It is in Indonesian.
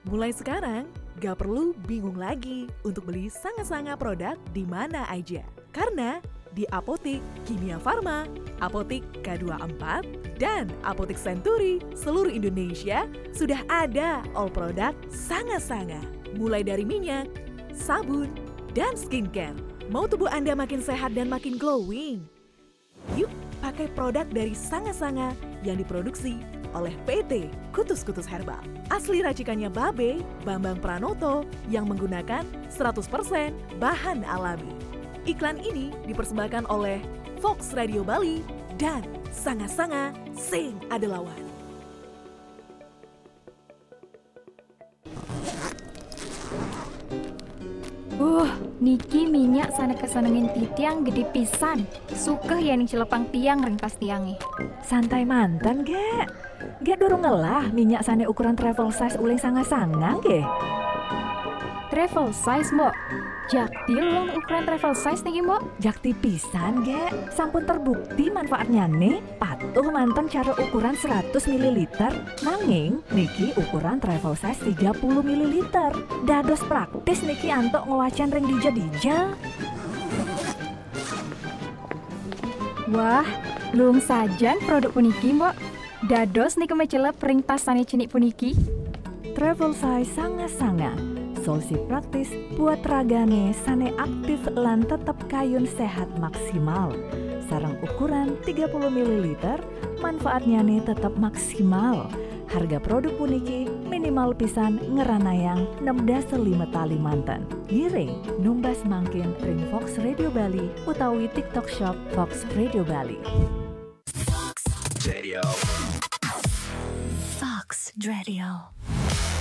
Mulai sekarang, gak perlu bingung lagi untuk beli sanga-sanga produk di mana aja. Karena di Apotik Kimia Farma, Apotik K24, dan Apotik Century seluruh Indonesia sudah ada all produk sanga-sanga. Mulai dari minyak, sabun, dan skincare. Mau tubuh Anda makin sehat dan makin glowing? Yuk pakai produk dari sanga-sanga yang diproduksi oleh PT Kutus-Kutus Herbal. Asli racikannya Babe Bambang Pranoto yang menggunakan 100% bahan alami. Iklan ini dipersembahkan oleh Fox Radio Bali dan Sanga-Sanga Sing Adelawan. Niki minyak sana kesenengin titiang gede pisan. Suka ya ning celepang tiang ring pas tiangi. Santai mantan, Gek. Gek durung ngelah minyak sana ukuran travel size uling sanga-sanga, Gek. Travel size, Mbok. Jakti long ukuran travel size niki, Mbok. Jakti pisan, Gek. Sampun terbukti manfaatnya nih. Patuh mantan cara ukuran 100 ml. Nanging, niki ukuran travel size 30 ml. Dados praktis niki antok ngewacan ring dija-dija. Wah, lung sajan produk puniki, Mbok. Dados niku mecelep ring pas sane cinik puniki. Travel size sanga-sanga. Solusi praktis buat ragane sane aktif lan tetap kayun sehat maksimal. Sarang ukuran 30 ml, manfaatnya nih tetap maksimal. Harga produk puniki minimal pisan ngeranayang 16 tali mantan. Giring numbas mangkin ring Fox Radio Bali utawi TikTok Shop Fox Radio Bali. Radio. Fox Radio.